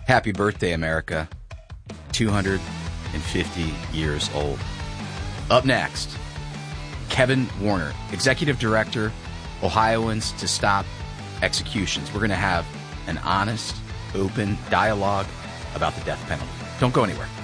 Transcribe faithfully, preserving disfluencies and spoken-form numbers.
Happy birthday, America. two hundred fifty years old. Up next, Kevin Warner, Executive Director, Ohioans to Stop Executions. We're going to have an honest, open dialogue about the death penalty. Don't go anywhere.